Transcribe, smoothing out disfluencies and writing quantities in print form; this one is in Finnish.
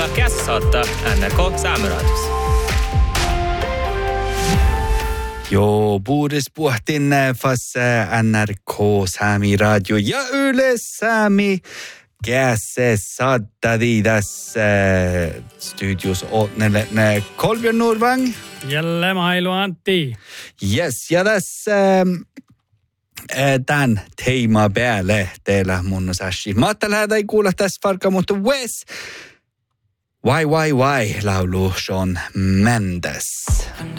Käs saattaa NRK Saamiraadiossa. Joo, Buudis puhtin fas NRK Saami Radio ja Yle Saami. Käse saattadi tässä studios Ootnelle Kolbjörn Nordvang. Jälle mailu Antti. Yes, ja tässä tämän teema päälle teillä mun sashi. Mä ajattelin, ei kuulla tässä farka, mutta Wes. Why, laulu Shawn Mendes.